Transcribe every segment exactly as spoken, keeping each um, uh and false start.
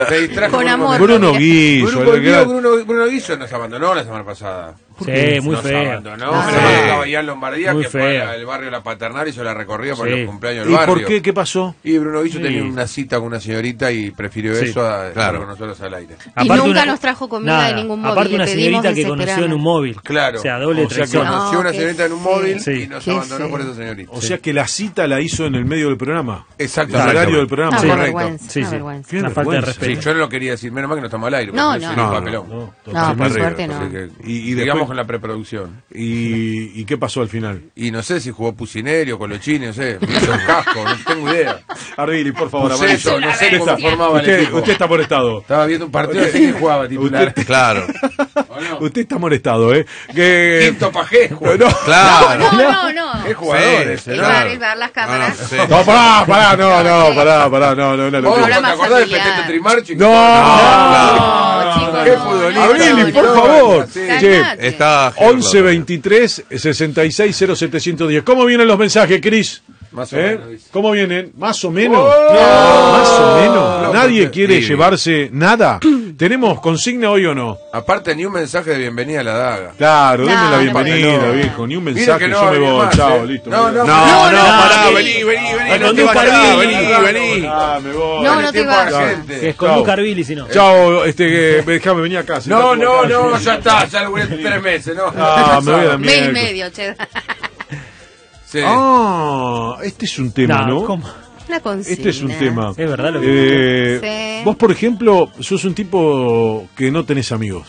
Se distrajo con amor. Bruno Guillo. Bruno, el gran- Bruno, Bruno Guillo nos abandonó la semana pasada. Sí, muy nos feo. abandonó. No, Se sí. estaba allá en Lombardía, Muy que fue feo. al barrio La Paternal y hizo la recorrida por Sí. los cumpleaños ¿Y del barrio. por qué? ¿Qué pasó? Y Bruno Guillo Sí. tenía una cita con una señorita y prefirió Sí. eso a estar Claro. con nosotros al aire. Y Aparte nunca una- nos trajo comida nada. de ningún móvil. Aparte le una pedimos señorita que conoció en desesperadamente. un móvil. Claro. O sea, doble O sea que traición. No, Conoció a una qué señorita en un feo. móvil Sí. y nos Qué abandonó feo. por esa señorita. O sea que la cita la hizo en el medio del programa. Exacto. El horario del programa. Una Sí, correcto. vergüenza, Sí, una sí. vergüenza. Qué Una falta de vergüenza. Sí, respeto. yo no lo quería decir, menos mal que no estamos al aire. No, porque no. es No, un no, papelón. No, No, totalmente. por suerte no. Así que Y- y sigamos después- con la preproducción. ¿Y, ¿Y qué pasó al final? Y no sé si jugó Pucineri o Colochini, no sé. Me hizo un casco, no tengo idea. Arvili, por favor, No sé, amarillo. yo no sé Usted cómo está- formaba el usted, equipo. usted está molestado. Estaba viendo un partido y sé que jugaba titular. Usted- Claro. ¿O no? Usted está molestado, ¿eh? Que... Quinto Pajesco. No, no. Claro. No, no, no. Qué jugador Sí, ese, Es ¿no? para arribar las cámaras. No, no, sí. No, pará, pará, no, no, pará, pará, no, no, no. ¿Vos no. te Programa acordás del familiar. Petete Trimarchi? No, No, chicos, Qué no. futbolista. Arvili, por No, favor. sí. Che, Calmate. Está once veintitrés sesenta y seis cero setecientos diez. ¿Cómo vienen los mensajes, Cris? Más o ¿Eh? menos, dice. ¿Cómo vienen? ¿Más o menos? ¡Oh! ¿Más o menos? No, ¿Nadie porque- quiere sí. llevarse nada? ¿Tenemos consigna hoy o no? Aparte, ni un mensaje de bienvenida a la daga. Claro, denme No, la no bienvenida, pasa nada. viejo. Ni un Mira mensaje, que no yo va a me venir voy. más, Chao, ¿eh? listo. No, me no, voy. No, no, no, pará, no. vení, vení, vení. Con No te un vayas, Carvili. vení, vení. Ah, me voy. No, Dale no te tiempo a la vas. gente. Que es con Chao. un Carvili, si no. Chao, este, que- déjame venir acá. No, sentate no, acá. no, ya está, ya lo voy a tres meses, ¿no? Ah, me voy a la Mes y mierda. medio, che. Sí. Ah, este es un tema, ¿no? ¿cómo? Una consigna. Este es un tema. Es verdad lo que Eh, Sí. Vos, por ejemplo, sos un tipo que no tenés amigos.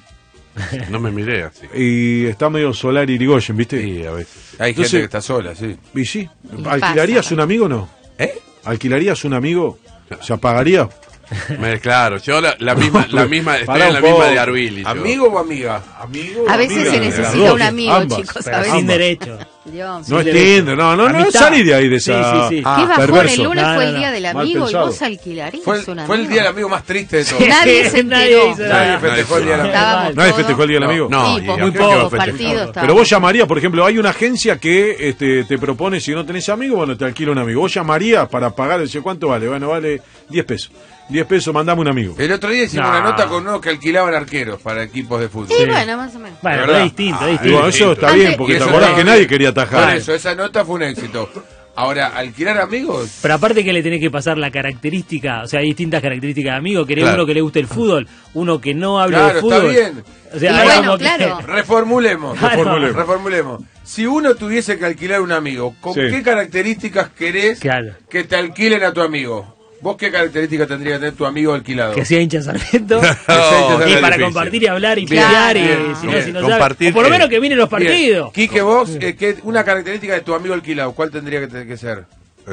No me miré así. Y está medio solar Irigoyen, ¿viste? Sí, a veces. Hay Entonces- gente que está sola, sí. Y sí. Y ¿Alquilarías pasa. un amigo o no? ¿Eh? ¿Alquilarías un amigo? ¿Se apagaría? Me- claro, yo la, la misma, la misma, estoy Pará en un la misma poco. de Arvili. yo. ¿Amigo o amiga? ¿Amigo? A veces se necesita un amigo, chicos. Pero a sin veces. derecho. Dios. No Sí, entiendo, no, no, no, Amistad. salí de ahí de esa... Sí, sí, sí. Ah, ¿Qué bajón? perverso. El lunes No, fue no, el día no. del Mal amigo y pensado. vos alquilarías Fue, un amigo. fue el día del amigo más triste de todos. Nadie se Nadie enteró. hizo Nadie nada. festejó el día del amigo. Estábamos ¿Nadie todos- festejó el día del amigo? No, Sí, y por a- muy ¿qué va a pocos festejar? partidos. Pero estábamos. vos llamarías, por ejemplo, hay una agencia que este, te propone, si no tenés amigo, bueno, te alquila un amigo. Vos llamarías para pagar, decís, ¿cuánto vale? Bueno, vale diez pesos. diez pesos, mandame un amigo. El otro día hicimos No. una nota con unos que alquilaban arqueros para equipos de fútbol. Sí, bueno, más o menos. Bueno, ¿De pero verdad? es distinto, Ah, es Y distinto. bueno, eso está Antes- bien, porque Y te eso acordás no- que nadie quería Por atajar. eso, esa nota fue un éxito. Ahora, ¿alquilar amigos? Pero aparte que le tenés que pasar la característica, o sea, hay distintas características de amigo. Querés Claro. uno que le guste el fútbol, uno que no hable Claro, de fútbol. está bien. O sea, Y hay bueno, como que- claro. Reformulemos. Claro. Reformulemos. Reformulemos. Si uno tuviese que alquilar un amigo, ¿con Sí. qué características querés Claro. que te alquilen a tu amigo? ¿Vos qué características tendría que tener tu amigo alquilado? Que sea hincha Sarmiento. sea hincha Y Sarmiento. para difícil. compartir y hablar y Claro. pelear y Bien, si no, bien. si no Compartir, sabe. O por lo eh, menos que miren los Bien. partidos. Quique, vos, eh, ¿qué- una característica de tu amigo alquilado, ¿cuál tendría que, te- que ser?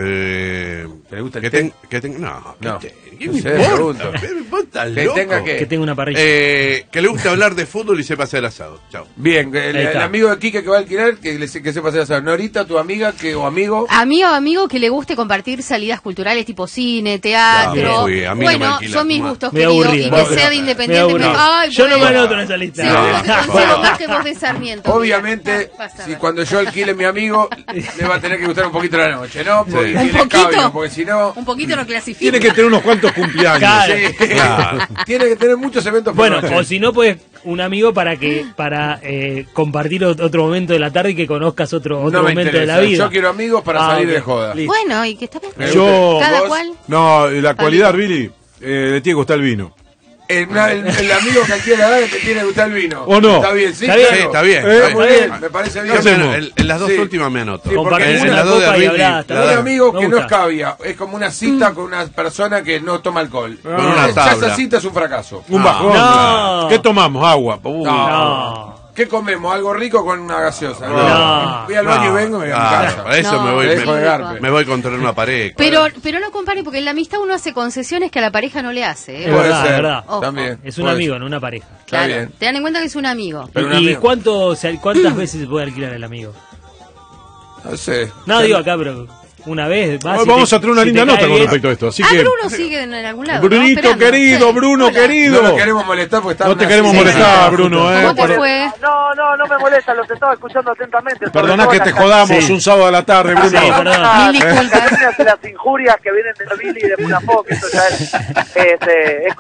Eh, ¿Te le gusta el que té? ten- que ten- no, No. que te- ¿qué No me sé, importa? pregunto. ¿Qué me importa, Que loco? tenga que- Que tenga una parrilla. Eh, que le guste hablar de fútbol y sepa hacer asado. Chao. Bien, el, Ahí el está. amigo de Quique que va a alquilar, que, le, que sepa hacer asado. Norita, tu amiga que, o amigo. Amigo, amigo que le guste compartir salidas culturales tipo cine, teatro. No, fui, a mí no me bueno, alquilan, son mis no. gustos, Me querido. aburrido. Y que Vos, sea de me independiente. aburrido. me- Ay, Yo no me bueno. anoto en esa lista. Sí, como que consigo Bueno. más que vos de Sarmiento. Obviamente, Mira. Vas a si ver. cuando yo alquile a mi amigo, le va a tener que gustar un poquito la noche, ¿no? Porque Sí. ¿Un tiene poquito? escabio, porque si no... Un poquito no clasifica. Tiene que tener unos cuantos cumpleaños. Claro. Sí. Claro. Tiene que tener muchos eventos por Bueno, noche. o si no, pues un amigo para que para eh, compartir ot- otro momento de la tarde y que conozcas otro, otro No me momento de interesa. la vida. Yo quiero amigos para Ah, salir ok. de joda. Listo. Bueno, y que está bien. Me Yo- Cada vos- cual. No, la cualidad, Billy, eh, le tiene que gustar el vino. El, una- el- el amigo que alquila la daga te tiene que gustar el vino. ¿O no? Está bien, sí, Está bien. claro. Sí, está bien. Eh, está Muy bien. bien, me parece bien. Yo me- hacemos? en, en las dos Sí. últimas me anoto. Sí, porque Compartimos en una las dos de copa y Arvili, hablá, está la Un bien. da- amigo Me que no gusta. es cavia, es como una cita con una persona que no toma alcohol. Con una Ya tabla. esa cita es un fracaso. Un Ah, bajón. no. ¿Qué tomamos? Agua. Uh, No. ¿Qué comemos? ¿Algo rico con una gaseosa? No. Voy al baño No, y vengo y me voy a mi claro, casa. para eso No, me voy, dejo de me, garpe. me voy contra una pared. Pero, pero no compare porque en la amistad uno hace concesiones que a la pareja no le hace. ¿eh? Es Puede verdad, ser, es verdad. Ojo. También. Es un puede amigo, ser. no una pareja. Está bien. Te dan en cuenta que es un amigo. Pero un ¿Y amigo. cuánto, o sea, cuántas veces se puede alquilar el amigo? No sé. No, digo acá, pero una vez. Vas Hoy y vamos te- a tener una si te linda cae nota con bien. respecto a esto. Así Ah, que, Bruno sigue en algún lado. ¿no? Brunito Esperando. querido, Sí. Bruno Hola. querido. No lo queremos molestar porque está No te una- queremos Sí, molestar, sí. Bruno. ¿Cómo Eh. te Por- fue? No, no, no me molesta, los estaba escuchando atentamente. sobre Perdona todo que la te ca- jodamos Sí. un sábado a la tarde, Bruno. Sí, perdón. las- Mil disculpas. las calumnias y las injurias que vienen de Billy y de Munafoc, eso ya es, es, eh, es